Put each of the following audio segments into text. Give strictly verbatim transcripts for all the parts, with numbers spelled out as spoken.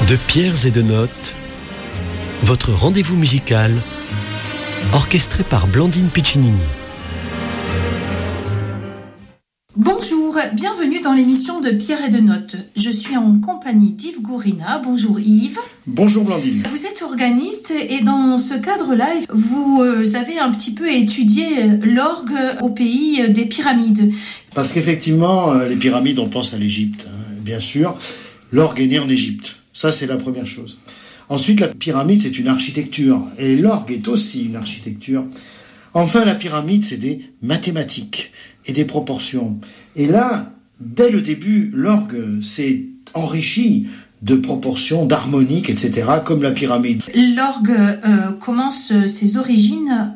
De pierres et de notes, votre rendez-vous musical, orchestré par Blandine Piccinini. Bonjour, bienvenue dans l'émission de Pierres et de Notes. Je suis en compagnie d'Yves Gourina. Bonjour Yves. Bonjour Blandine. Vous êtes organiste et dans ce cadre-là, vous avez un petit peu étudié l'orgue au pays des pyramides. Parce qu'effectivement, les pyramides, on pense à l'Égypte, hein, bien sûr. L'orgue est né en Égypte. Ça, c'est la première chose. Ensuite, la pyramide, c'est une architecture. Et l'orgue est aussi une architecture. Enfin, la pyramide, c'est des mathématiques et des proportions. Et là, dès le début, l'orgue s'est enrichi de proportions, d'harmoniques, et cetera, comme la pyramide. L'orgue euh, commence ses origines euh,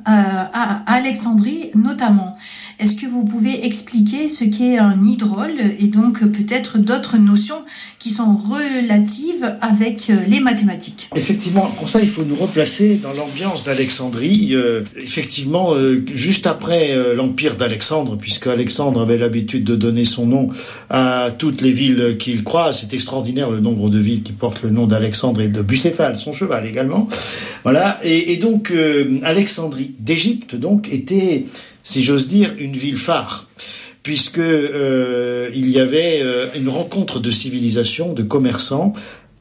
à Alexandrie, notamment. Est-ce que vous pouvez expliquer ce qu'est un hydraule et donc peut-être d'autres notions qui sont relatives avec les mathématiques? Effectivement, pour ça, il faut nous replacer dans l'ambiance d'Alexandrie. Euh, effectivement, euh, juste après euh, l'empire d'Alexandre, puisque Alexandre avait l'habitude de donner son nom à toutes les villes qu'il croise. C'est extraordinaire le nombre de villes qui portent le nom d'Alexandre et de Bucéphale, son cheval également. Voilà. Et, et donc, euh, Alexandrie d'Égypte, donc, était, si j'ose dire, une ville phare, puisque euh, il y avait euh, une rencontre de civilisations, de commerçants,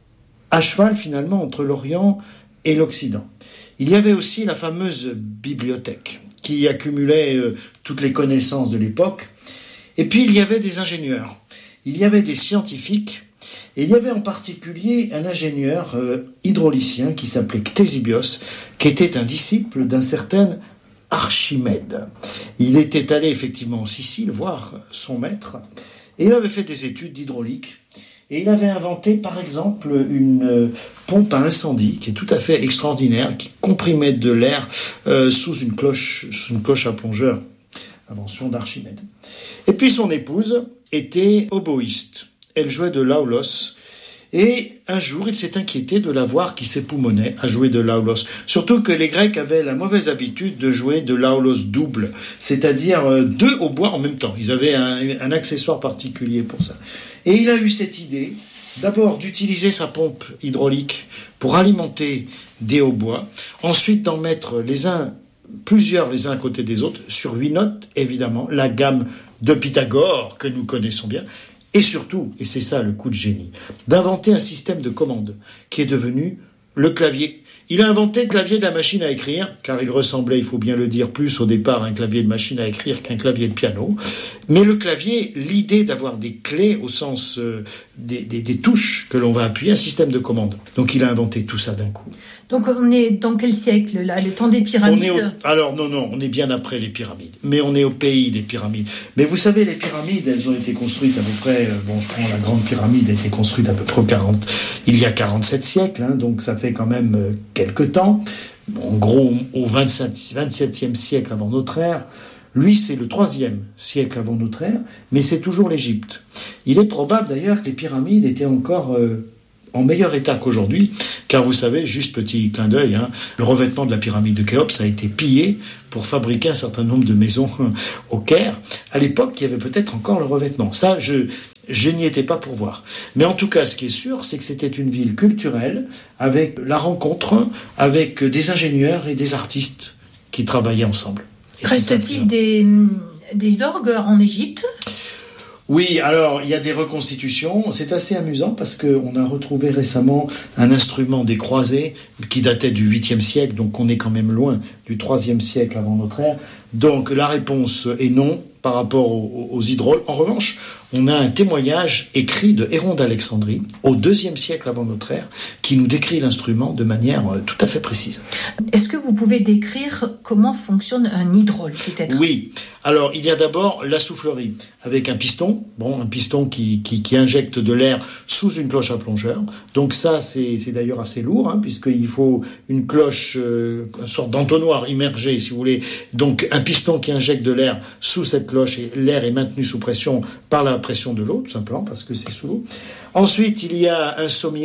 à cheval finalement entre l'Orient et l'Occident. Il y avait aussi la fameuse bibliothèque, qui accumulait euh, toutes les connaissances de l'époque. Et puis il y avait des ingénieurs, il y avait des scientifiques, et il y avait en particulier un ingénieur euh, hydraulicien qui s'appelait Ctésibios, qui était un disciple d'un certain Archimède. Il était allé effectivement en Sicile voir son maître et il avait fait des études d'hydraulique et il avait inventé par exemple une pompe à incendie qui est tout à fait extraordinaire, qui comprimait de l'air euh, sous une cloche, sous une cloche à plongeur, invention d'Archimède. Et puis son épouse était oboïste, elle jouait de l'aulos. Et un jour, il s'est inquiété de la voir qui s'époumonnait à jouer de l'aulos. Surtout que les Grecs avaient la mauvaise habitude de jouer de l'aulos double, c'est-à-dire deux hautbois en même temps. Ils avaient un, un accessoire particulier pour ça. Et il a eu cette idée, d'abord d'utiliser sa pompe hydraulique pour alimenter des hautbois, ensuite d'en mettre les uns, plusieurs les uns à côté des autres, sur huit notes, évidemment, la gamme de Pythagore que nous connaissons bien. Et surtout, et c'est ça le coup de génie, d'inventer un système de commande qui est devenu le clavier. Il a inventé le clavier de la machine à écrire, car il ressemblait, il faut bien le dire, plus au départ à un clavier de machine à écrire qu'un clavier de piano. Mais le clavier, l'idée d'avoir des clés au sens euh, des, des, des touches que l'on va appuyer, un système de commande. Donc il a inventé tout ça d'un coup. Donc on est dans quel siècle là? Le temps des pyramides? On est au... Alors non, non, on est bien après les pyramides. Mais on est au pays des pyramides. Mais vous savez, les pyramides, elles ont été construites à peu près... Euh, bon, je prends la grande pyramide, a été construite à peu près quarante, il y a quarante-sept siècles. Hein, donc ça fait quand même euh, quelques temps. En gros, au vingt-septième siècle avant notre ère. Lui, c'est le troisième siècle avant notre ère. Mais c'est toujours l'Égypte. Il est probable d'ailleurs que les pyramides étaient encore... Euh, en meilleur état qu'aujourd'hui, car vous savez, juste petit clin d'œil, hein, le revêtement de la pyramide de Khéops a été pillé pour fabriquer un certain nombre de maisons au Caire. À l'époque, il y avait peut-être encore le revêtement. Ça, je, je n'y étais pas pour voir. Mais en tout cas, ce qui est sûr, c'est que c'était une ville culturelle, avec la rencontre, avec des ingénieurs et des artistes qui travaillaient ensemble. Reste-t-il des, des orgues en Égypte ? Oui, alors il y a des reconstitutions, c'est assez amusant parce qu'on a retrouvé récemment un instrument des croisés qui datait du huitième siècle, donc on est quand même loin du troisième siècle avant notre ère. Donc la réponse est non par rapport aux, aux hydraules. En revanche, on a un témoignage écrit de Héron d'Alexandrie au deuxième siècle avant notre ère qui nous décrit l'instrument de manière tout à fait précise. Est-ce que vous pouvez décrire comment fonctionne un hydraule peut-être ? Oui, alors il y a d'abord la soufflerie avec un piston, bon, un piston qui, qui, qui injecte de l'air sous une cloche à plongeur. Donc ça, c'est, c'est d'ailleurs assez lourd, hein, puisqu'il faut une cloche, euh, une sorte d'entonnoir immergé, si vous voulez. Donc un piston qui injecte de l'air sous cette cloche et l'air est maintenu sous pression par la pression de l'eau, tout simplement, parce que c'est sous l'eau. Ensuite, il y a un sommier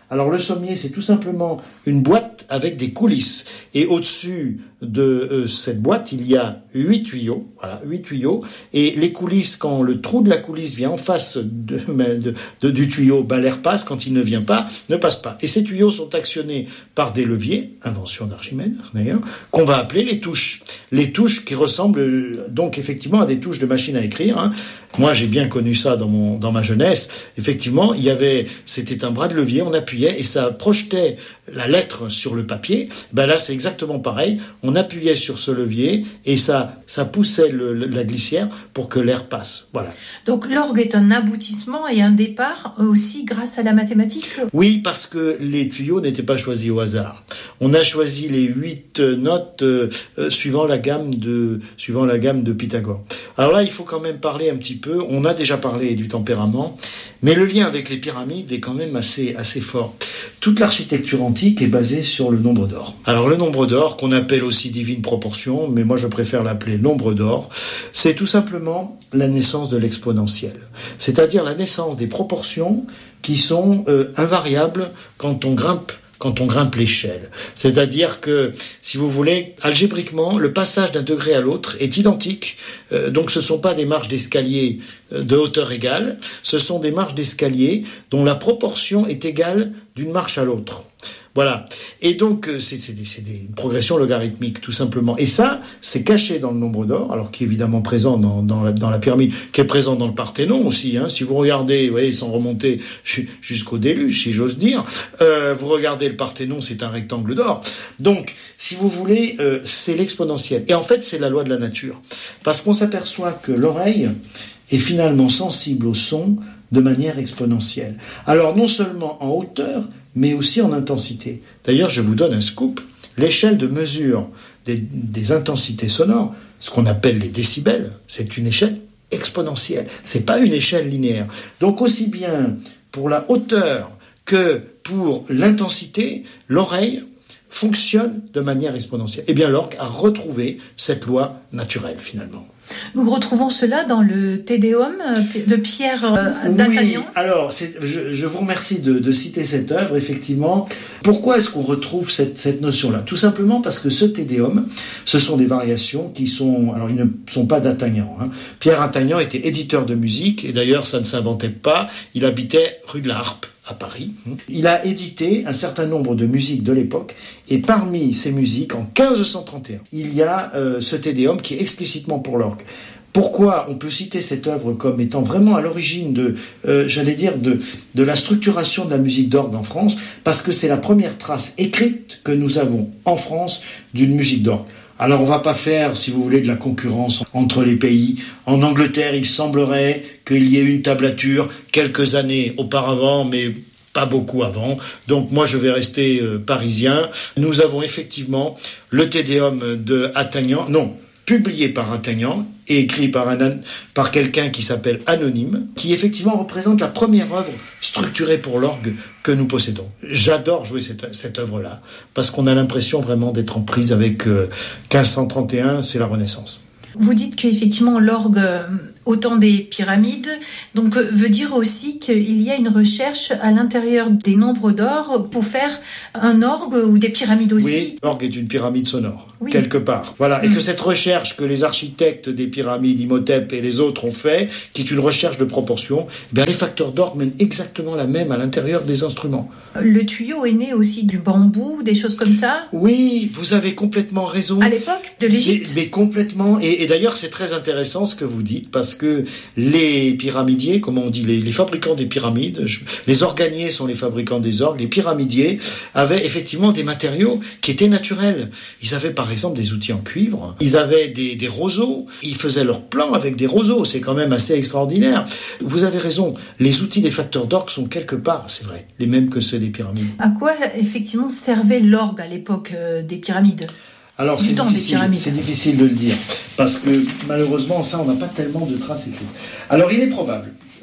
Alors le sommier, c'est tout simplement une boîte avec des coulisses. Et au-dessus de euh, cette boîte, il y a huit tuyaux. Voilà, huit tuyaux. Et les coulisses, quand le trou de la coulisse vient en face de, de, de, du tuyau, bah, l'air passe. Quand il ne vient pas, ne passe pas. Et ces tuyaux sont actionnés par des leviers, invention d'Archimède d'ailleurs, qu'on va appeler les touches. Les touches qui ressemblent donc effectivement à des touches de machine à écrire. Hein. Moi, j'ai bien connu ça dans mon dans ma jeunesse. Effectivement, il y avait, c'était un bras de levier, on appuyait et ça projetait la lettre sur le papier. Ben là, c'est exactement pareil. On appuyait sur ce levier et ça ça poussait le, le, la glissière pour que l'air passe. Voilà. Donc l'orgue est un aboutissement et un départ aussi grâce à la mathématique. Oui, parce que les tuyaux n'étaient pas choisis au hasard. On a choisi les huit notes euh, euh, suivant la gamme de suivant la gamme de Pythagore. Alors là, il faut quand même parler un petit peu. On a déjà parlé du tempérament, mais le lien avec les pyramides est quand même assez assez fort. Toute l'architecture antique est basée sur le nombre d'or. Alors le nombre d'or, qu'on appelle aussi divine proportion, mais moi je préfère l'appeler nombre d'or, c'est tout simplement la naissance de l'exponentiel. C'est-à-dire la naissance des proportions qui sont euh, invariables quand on grimpe quand on grimpe l'échelle. C'est-à-dire que, si vous voulez, algébriquement, le passage d'un degré à l'autre est identique. Euh, donc ce ne sont pas des marches d'escalier de hauteur égale, ce sont des marches d'escalier dont la proportion est égale d'une marche à l'autre. Voilà. Et donc, c'est, c'est, des, c'est des, une progression logarithmique, tout simplement. Et ça, c'est caché dans le nombre d'or, alors qui est évidemment présent dans, dans, la, dans la pyramide, qui est présent dans le Parthénon aussi. Hein. Si vous regardez, vous voyez, sans remonter jusqu'au déluge, si j'ose dire, euh, vous regardez le Parthénon, c'est un rectangle d'or. Donc, si vous voulez, euh, c'est l'exponentiel. Et en fait, c'est la loi de la nature. Parce qu'on s'aperçoit que l'oreille est finalement sensible au son de manière exponentielle. Alors, non seulement en hauteur, mais aussi en intensité. D'ailleurs, je vous donne un scoop. L'échelle de mesure des, des intensités sonores, ce qu'on appelle les décibels, c'est une échelle exponentielle. C'est pas une échelle linéaire. Donc, aussi bien pour la hauteur que pour l'intensité, l'oreille fonctionne de manière exponentielle. Eh bien, l'orgue a retrouvé cette loi naturelle, finalement. Nous retrouvons cela dans le Te Deum de Pierre euh, d'Atagnan. Oui, alors c'est, je, je vous remercie de, de citer cette œuvre, effectivement. Pourquoi est-ce qu'on retrouve cette, cette notion-là ? Tout simplement parce que ce Te Deum, ce sont des variations qui sont... Alors, ils ne sont pas d'Atagnan. Hein. Pierre Atagnan était éditeur de musique, et d'ailleurs, ça ne s'inventait pas. Il habitait rue de la Harpe, à Paris. Il a édité un certain nombre de musiques de l'époque, et parmi ces musiques, en quinze cent trente et un, il y a euh, ce Te Deum qui est explicitement pour l'orgue. Pourquoi on peut citer cette œuvre comme étant vraiment à l'origine de, euh, j'allais dire, de, de la structuration de la musique d'orgue en France ? Parce que c'est la première trace écrite que nous avons en France d'une musique d'orgue. Alors on va pas faire, si vous voulez, de la concurrence entre les pays. En Angleterre, il semblerait qu'il y ait une tablature quelques années auparavant, mais pas beaucoup avant. Donc moi, je vais rester euh, parisien. Nous avons effectivement le Te Deum de Atagnan, non, publié par Atagnan et écrit par, un, par quelqu'un qui s'appelle Anonyme, qui effectivement représente la première œuvre structurée pour l'orgue que nous possédons. J'adore jouer cette, cette œuvre-là, parce qu'on a l'impression vraiment d'être en prise avec euh, quinze cent trente et un, c'est la Renaissance. Vous dites qu'effectivement l'orgue, au temps des pyramides, donc veut dire aussi qu'il y a une recherche à l'intérieur des nombres d'or pour faire un orgue ou des pyramides aussi. Oui, l'orgue est une pyramide sonore, oui. quelque part. Voilà, et mmh. que cette recherche que les architectes des pyramides, Imhotep et les autres ont fait, qui est une recherche de proportion, eh bien les facteurs d'orgue mènent exactement la même à l'intérieur des instruments. Le tuyau est né aussi du bambou, des choses comme ça. Oui, vous avez complètement raison. À l'époque de l'Égypte. Mais, mais complètement, et, et d'ailleurs c'est très intéressant ce que vous dites, parce que les pyramidiers, comme on dit, les, les fabricants des pyramides, je, les organiers sont les fabricants des orgues, les pyramidiers avaient effectivement des matériaux qui étaient naturels. Ils avaient par exemple des outils en cuivre, ils avaient des, des roseaux, ils faisaient leurs plans avec des roseaux, c'est quand même assez extraordinaire. Vous avez raison, les outils des facteurs d'orgue sont quelque part, c'est vrai, les mêmes que ceux des pyramides. À quoi effectivement servait l'orgue à l'époque euh, des pyramides ? Alors c'est difficile, c'est difficile de le dire, parce que malheureusement ça on n'a pas tellement de traces écrites. Alors il est probable,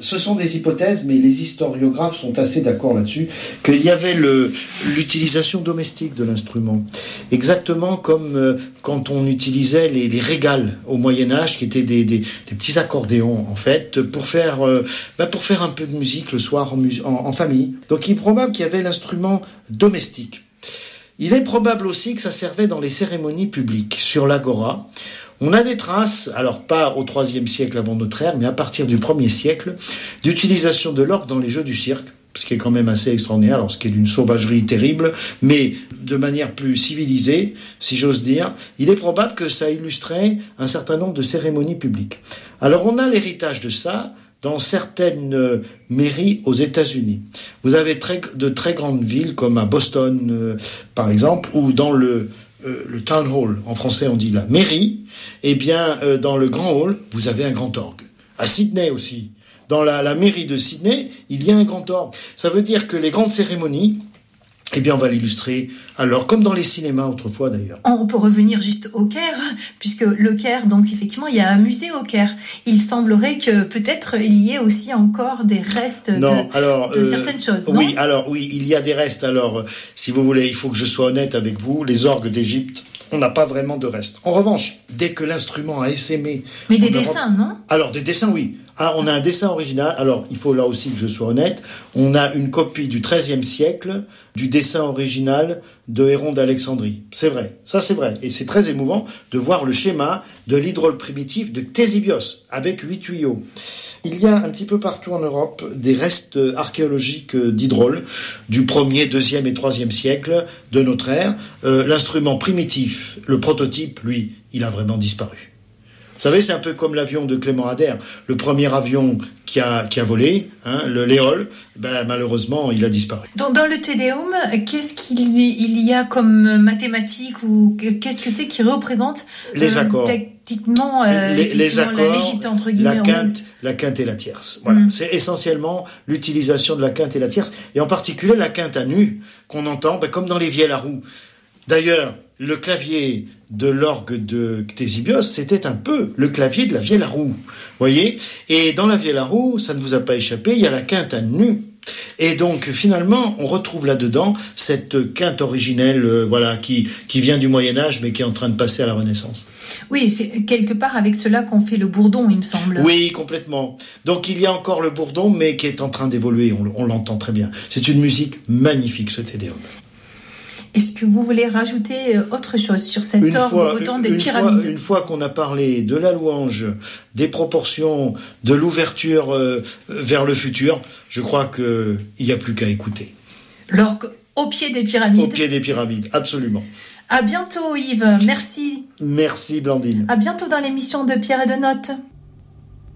ce sont des hypothèses, mais les historiographes sont assez d'accord là-dessus, qu'il y avait le, l'utilisation domestique de l'instrument. Exactement comme euh, quand on utilisait les, les régales au Moyen-Âge, qui étaient des, des, des petits accordéons, en fait, pour faire, euh, bah, pour faire un peu de musique le soir en, en, en famille. Donc il est probable qu'il y avait l'instrument domestique. Il est probable aussi que ça servait dans les cérémonies publiques, sur l'agora. On a des traces, alors pas au troisième siècle avant notre ère, mais à partir du premier siècle, d'utilisation de l'orgue dans les jeux du cirque, ce qui est quand même assez extraordinaire, alors ce qui est d'une sauvagerie terrible, mais de manière plus civilisée, si j'ose dire. Il est probable que ça illustrait un certain nombre de cérémonies publiques. Alors on a l'héritage de ça dans certaines mairies aux États-Unis. Vous avez très, de très grandes villes comme à Boston, euh, par exemple, ou dans le Euh, le town hall, en français on dit la mairie, eh bien euh, dans le grand hall, vous avez un grand orgue. À Sydney aussi. Dans la, la mairie de Sydney, il y a un grand orgue. Ça veut dire que les grandes cérémonies, eh bien on va l'illustrer, alors comme dans les cinémas autrefois d'ailleurs. On peut revenir juste au Caire, puisque le Caire, donc effectivement, il y a un musée au Caire. Il semblerait que peut-être il y ait aussi encore des restes non, de, alors, de euh, certaines choses, non? Oui, alors oui, il y a des restes. Alors, euh, si vous voulez, il faut que je sois honnête avec vous, les orgues d'Égypte, on n'a pas vraiment de restes. En revanche, dès que l'instrument a essaimé... Mais des Europe, dessins, non? Alors, des dessins, oui. Ah, on a un dessin original. Alors, il faut là aussi que je sois honnête. On a une copie du treizième siècle du dessin original de Héron d'Alexandrie. C'est vrai. Ça, c'est vrai. Et c'est très émouvant de voir le schéma de l'hydraule primitif de Ctésibios avec huit tuyaux. Il y a un petit peu partout en Europe des restes archéologiques d'hydraules du premier, deuxième et troisième siècle de notre ère. Euh, l'instrument primitif, le prototype, lui, il a vraiment disparu. Vous savez, c'est un peu comme l'avion de Clément Ader. Le premier avion qui a, qui a volé, hein, le Léol, ben, malheureusement, il a disparu. Dans, dans le Te Deum, qu'est-ce qu'il il y a comme mathématiques ou qu'est-ce que c'est qui représente les accords. Euh, techniquement, euh, les, les accords, l'Égypte, entre guillemets, la quinte, la quinte et la tierce. Voilà. Mm. C'est essentiellement l'utilisation de la quinte et la tierce, et en particulier la quinte à nu, qu'on entend, ben, comme dans les vielles à roue. D'ailleurs, le clavier de l'orgue de Ctésibios, c'était un peu le clavier de la vielle à roue, voyez. Et dans la vielle à roue, ça ne vous a pas échappé, il y a la quinte à nu. Et donc finalement, on retrouve là-dedans cette quinte originelle, euh, voilà, qui qui vient du Moyen Âge, mais qui est en train de passer à la Renaissance. Oui, c'est quelque part avec cela qu'on fait le bourdon, il me semble. Oui, complètement. Donc il y a encore le bourdon, mais qui est en train d'évoluer. On, on l'entend très bien. C'est une musique magnifique, ce Te Deum. Est-ce que vous voulez rajouter autre chose sur cet orgue autant des une pyramides fois, Une fois qu'on a parlé de la louange, des proportions, de l'ouverture euh, vers le futur, je crois qu'il n'y a plus qu'à écouter. L'orgue au pied des pyramides. Au pied des pyramides, absolument. À bientôt Yves, merci. Merci Blandine. À bientôt dans l'émission de Pierre et de Notes.